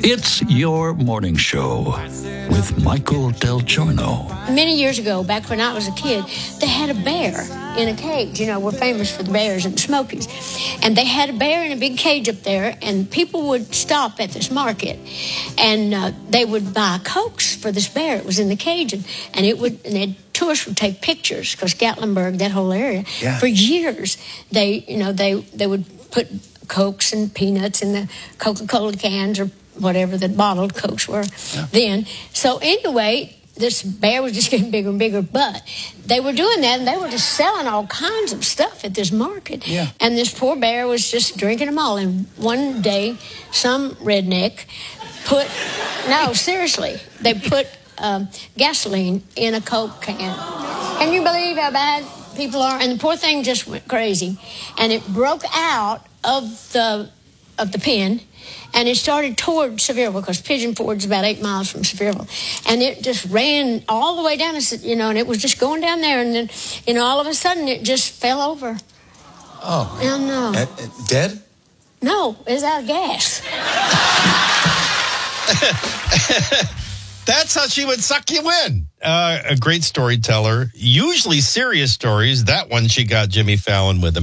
It's your morning show with Michael Del Giorno. Many years ago, back when I was a kid, they had a bear in a cage. You know, we're famous for the bears in the Smokies. And they had a bear in a big cage up there, and people would stop at this market, and they would buy Cokes for this bear. It was in the cage, and tourists would take pictures, because Gatlinburg, that whole area, for years, they would put Cokes and peanuts in the Coca-Cola cans or whatever the bottled Cokes were then. So anyway, this bear was just getting bigger and bigger, but they were doing that, and they were just selling all kinds of stuff at this market. Yeah. And this poor bear was just drinking them all. And one day, some redneck they put gasoline in a Coke can. Can you believe how bad people are? And the poor thing just went crazy, and it broke out of the pen, and it started toward Sevierville, because Pigeon Ford's about 8 miles from Sevierville. And it just ran all the way down, and it was just going down there. And then, all of a sudden, it just fell over. Oh. And, dead? No, it was out of gas. That's how she would suck you in. A great storyteller, usually serious stories. That one, she got Jimmy Fallon with him.